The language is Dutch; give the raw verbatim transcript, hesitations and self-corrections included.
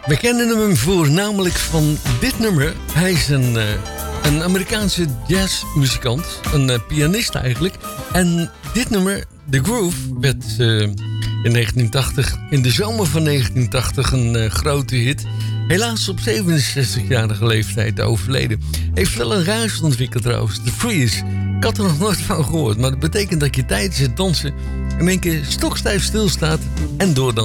We kennen hem voornamelijk van dit nummer. Hij is een, uh, een Amerikaanse jazzmuzikant. Een uh, pianist eigenlijk. En dit nummer, The Groove, werd uh, in negentien tachtig, in de zomer van negentien tachtig een uh, grote hit. Helaas op zevenenzestigjarige leeftijd overleden. Heeft wel een ruis ontwikkeld trouwens, The Freeze. Ik had er nog nooit van gehoord, maar dat betekent dat je tijdens het dansen in één keer stokstijf stilstaat en doordanst.